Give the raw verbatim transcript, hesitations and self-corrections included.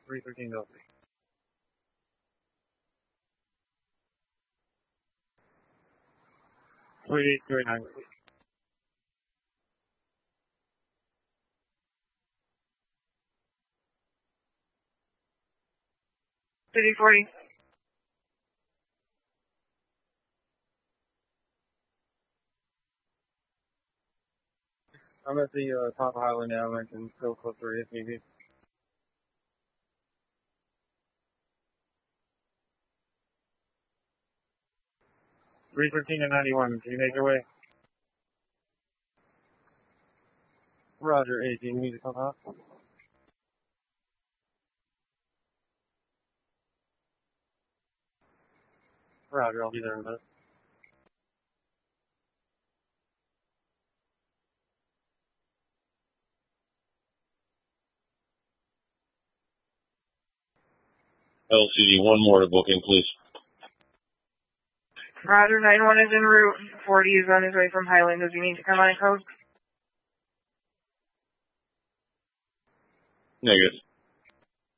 three thirteen Delta. three eight two eight nine. City forty. I'm at the uh, top of Highland now. I can go closer if need be. three thirteen and ninety-one. Can you make your way? Roger, eight. Do you need to come out? Roger, I'll be there in a minute. L C D, one more to booking, please. Roger, nine one is en route. forty is on his way from Highland. Does he need to come on code? Negative.